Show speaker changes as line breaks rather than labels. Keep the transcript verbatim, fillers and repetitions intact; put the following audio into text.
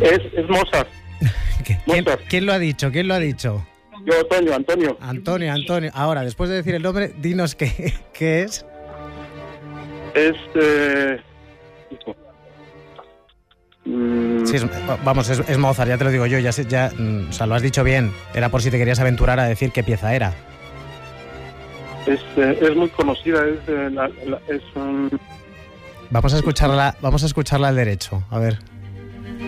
Es, es Mozart.
¿Quién,
Mozart.
¿Quién lo ha dicho? ¿Quién lo ha dicho?
Yo, Antonio, Antonio.
Antonio, Antonio. Ahora, después de decir el nombre, dinos qué, qué es.
Es... Eh... Mm,
Sí, es, vamos, es, es Mozart, ya te lo digo yo, ya, sé- ya mm, o sea, lo has dicho bien. Era por si te querías aventurar a decir qué pieza era.
es, eh, es muy conocida, es... eh, la, la- es um,
Vamos a escucharla, vamos a escucharla al derecho, a ver.